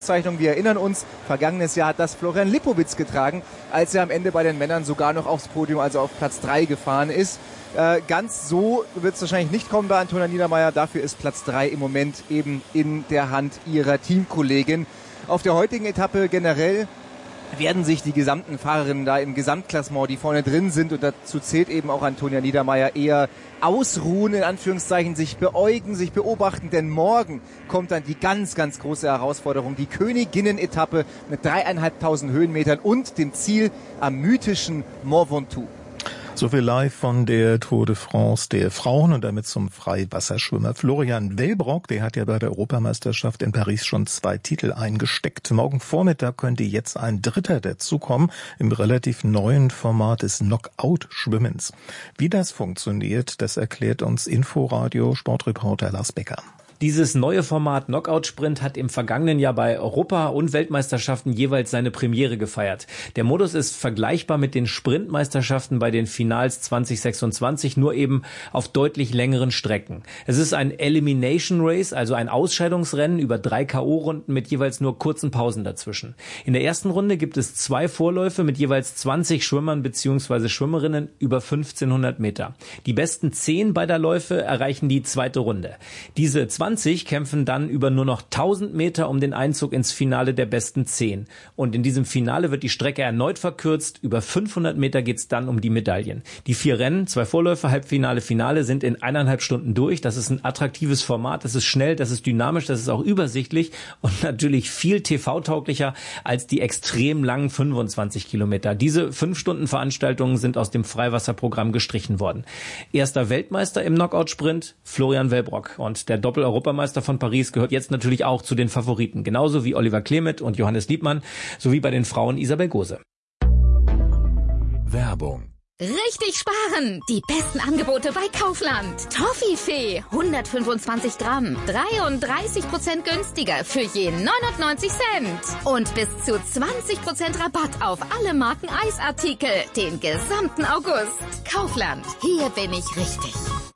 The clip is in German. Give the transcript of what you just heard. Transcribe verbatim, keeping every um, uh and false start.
Zeichnung. Wir erinnern uns, vergangenes Jahr hat das Florian Lipowitz getragen, als er am Ende bei den Männern sogar noch aufs Podium, also auf Platz drei gefahren ist. Äh, ganz so wird es wahrscheinlich nicht kommen bei Antonia Niedermaier. Dafür ist Platz drei im Moment eben in der Hand ihrer Teamkollegin. Auf der heutigen Etappe generell werden sich die gesamten Fahrerinnen da im Gesamtklassement, die vorne drin sind, und dazu zählt eben auch Antonia Niedermaier, eher ausruhen, in Anführungszeichen, sich beäugen, sich beobachten, denn morgen kommt dann die ganz, ganz große Herausforderung, die Königinnen-Etappe mit dreieinhalbtausend Höhenmetern und dem Ziel am mythischen Mont Ventoux. So viel live von der Tour de France der Frauen und damit zum Freiwasserschwimmer Florian Wellbrock. Der hat ja bei der Europameisterschaft in Paris schon zwei Titel eingesteckt. Morgen Vormittag könnte jetzt ein Dritter dazukommen im relativ neuen Format des Knockout-Schwimmens. Wie das funktioniert, das erklärt uns Inforadio-Sportreporter Lars Becker. Dieses neue Format Knockout-Sprint hat im vergangenen Jahr bei Europa- und Weltmeisterschaften jeweils seine Premiere gefeiert. Der Modus ist vergleichbar mit den Sprintmeisterschaften bei den Finals zwanzig sechsundzwanzig, nur eben auf deutlich längeren Strecken. Es ist ein Elimination Race, also ein Ausscheidungsrennen über drei K O-Runden mit jeweils nur kurzen Pausen dazwischen. In der ersten Runde gibt es zwei Vorläufe mit jeweils zwanzig Schwimmern bzw. Schwimmerinnen über fünfzehnhundert Meter. Die besten zehn beider Läufe erreichen die zweite Runde. Diese zwanzig kämpfen dann über nur noch tausend Meter um den Einzug ins Finale der besten zehn. Und in diesem Finale wird die Strecke erneut verkürzt. Über fünfhundert Meter geht's dann um die Medaillen. Die vier Rennen, zwei Vorläufe, Halbfinale, Finale sind in eineinhalb Stunden durch. Das ist ein attraktives Format. Das ist schnell, das ist dynamisch, das ist auch übersichtlich und natürlich viel T V-tauglicher als die extrem langen fünfundzwanzig Kilometer. Diese fünf Stunden Veranstaltungen sind aus dem Freiwasserprogramm gestrichen worden. Erster Weltmeister im Knockout-Sprint, Florian Wellbrock. Und der Doppel-Europameister von Paris gehört jetzt natürlich auch zu den Favoriten. Genauso wie Oliver Klemet und Johannes Liebmann, sowie bei den Frauen Isabel Gose. Werbung. Richtig sparen! Die besten Angebote bei Kaufland. Toffifee, hundertfünfundzwanzig Gramm, dreiunddreißig Prozent günstiger für je neunundneunzig Cent. Und bis zu zwanzig Prozent Rabatt auf alle Marken Eisartikel, den gesamten August. Kaufland, hier bin ich richtig.